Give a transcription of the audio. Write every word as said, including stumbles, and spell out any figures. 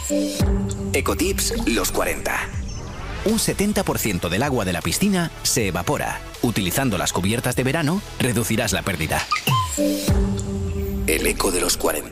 Ecotips los cuarenta. Un setenta por ciento del agua de la piscina se evapora. Utilizando las cubiertas de verano, reducirás la pérdida. El eco de los cuarenta.